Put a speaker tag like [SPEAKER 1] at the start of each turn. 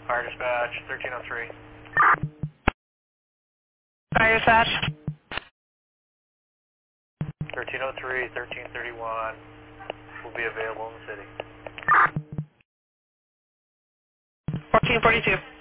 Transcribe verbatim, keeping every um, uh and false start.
[SPEAKER 1] Fire dispatch, thirteen oh three.
[SPEAKER 2] Fire dispatch.
[SPEAKER 1] thirteen oh three, thirteen thirty-one will be available in the city.
[SPEAKER 2] fourteen forty-two.